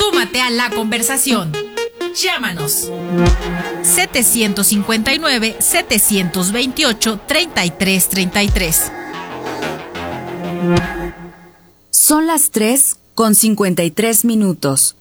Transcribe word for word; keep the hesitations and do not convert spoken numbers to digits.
Súmate a la conversación. Llámanos. setecientos cincuenta y nueve, setecientos veintiocho, treinta y tres treinta y tres. Son las tres con cincuenta y tres minutos.